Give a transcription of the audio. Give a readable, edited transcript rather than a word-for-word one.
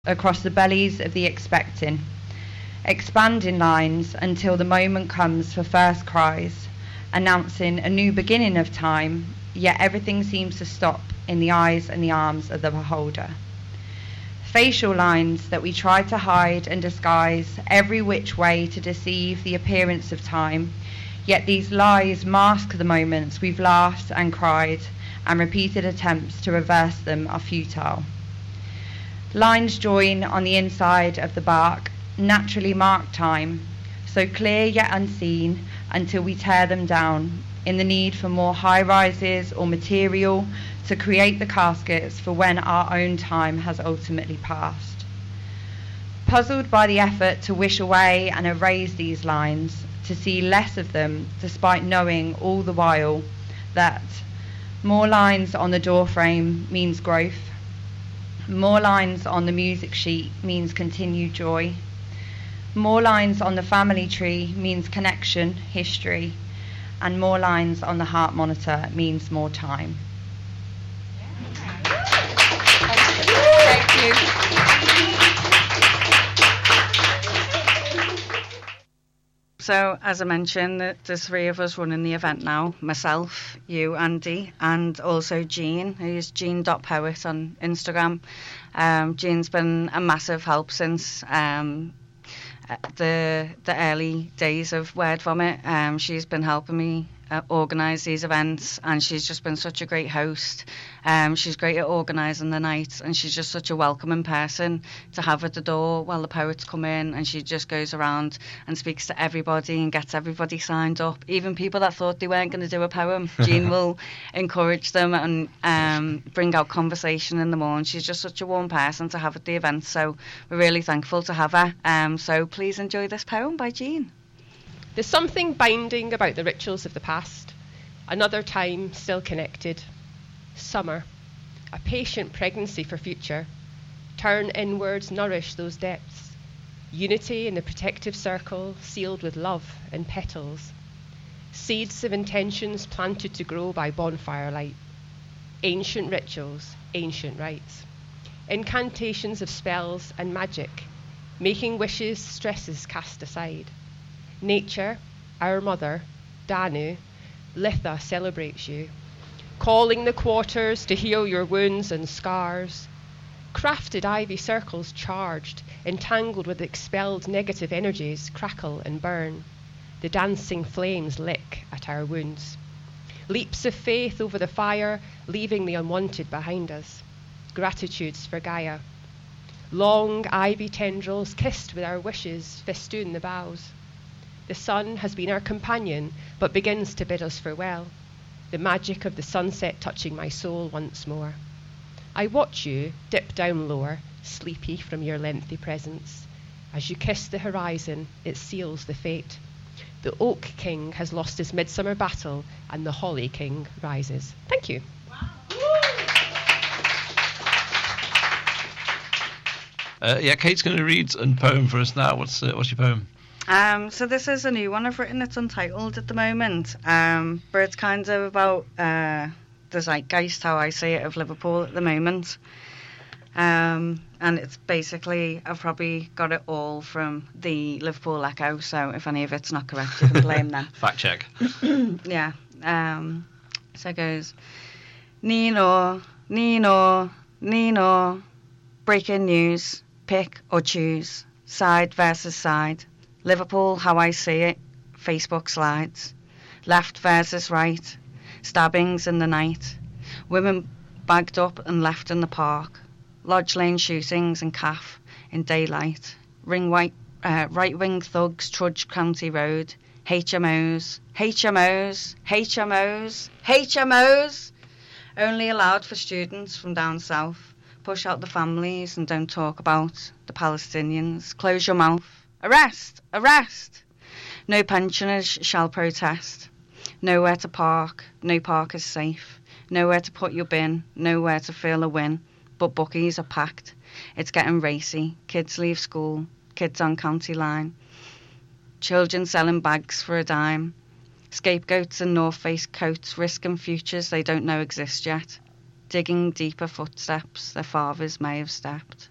across the bellies of the expecting, expanding lines until the moment comes for first cries, announcing a new beginning of time, yet everything seems to stop in the eyes and the arms of the beholder. Facial lines that we try to hide and disguise every which way to deceive the appearance of time, yet these lies mask the moments we've laughed and cried, and repeated attempts to reverse them are futile. Lines join on the inside of the bark, naturally mark time, so clear yet unseen until we tear them down, in the need for more high-rises or material to create the caskets for when our own time has ultimately passed. Puzzled by the effort to wish away and erase these lines, to see less of them, despite knowing all the while that more lines on the doorframe means growth, more lines on the music sheet means continued joy, more lines on the family tree means connection, history, and more lines on the heart monitor means more time. Thank you. So, as I mentioned, there's three of us running the event now. Myself, you, Andy, and also Jean, who's Jean.poet on Instagram. Jean's been a massive help since the early days of Word Vomit. She's been helping me organise these events, and she's just been such a great host. She's great at organising the night, and she's just such a welcoming person to have at the door while the poets come in, and she just goes around and speaks to everybody and gets everybody signed up, even people that thought they weren't going to do a poem. Jean will encourage them and bring out conversation in the morning. She's just such a warm person to have at the event, so we're really thankful to have her. So please enjoy this poem by Jean. There's something binding about the rituals of the past, another time still connected. Summer, a patient pregnancy for future. Turn inwards, nourish those depths. Unity in the protective circle, sealed with love and petals. Seeds of intentions planted to grow by bonfire light. Ancient rituals, ancient rites. Incantations of spells and magic, making wishes, stresses cast aside. Nature, our mother, Danu, Litha celebrates you, calling the quarters to heal your wounds and scars. Crafted ivy circles charged, entangled with expelled negative energies, crackle and burn. The dancing flames lick at our wounds. Leaps of faith over the fire, leaving the unwanted behind us. Gratitudes for Gaia. Long ivy tendrils kissed with our wishes festoon the boughs. The sun has been our companion, but begins to bid us farewell. The magic of the sunset touching my soul once more. I watch you dip down lower, sleepy from your lengthy presence. As you kiss the horizon, it seals the fate. The Oak King has lost his midsummer battle, and the Holly King rises. Thank you. Kate's going to read a poem for us now. What's your poem? So this is a new one I've written. It's untitled at the moment, but it's kind of about the zeitgeist, how I see it, of Liverpool at the moment. And it's basically, I've probably got it all from the Liverpool Echo, so if any of it's not correct, you can blame them. Fact check. Yeah. So it goes, Nino, Nino, Nino, breaking news, pick or choose, side versus side. Liverpool, how I see it, Facebook slides. Left versus right, stabbings in the night. Women bagged up and left in the park. Lodge Lane shootings and CAF in daylight. Right-wing thugs trudge County Road. HMOs, HMOs, HMOs, HMOs. Only allowed for students from down south. Push out the families and don't talk about the Palestinians. Close your mouth. Arrest! Arrest! No pensioners shall protest. Nowhere to park. No park is safe. Nowhere to put your bin. Nowhere to feel a win. But bookies are packed. It's getting racy. Kids leave school. Kids on county line. Children selling bags for a dime. Scapegoats in North Face coats risking futures they don't know exist yet. Digging deeper footsteps their fathers may have stepped.